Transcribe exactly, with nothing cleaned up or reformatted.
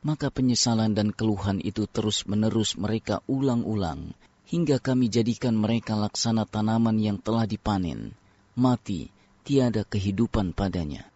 maka penyesalan dan keluhan itu terus-menerus mereka ulang-ulang, hingga kami jadikan mereka laksana tanaman yang telah dipanen, mati, tiada kehidupan padanya.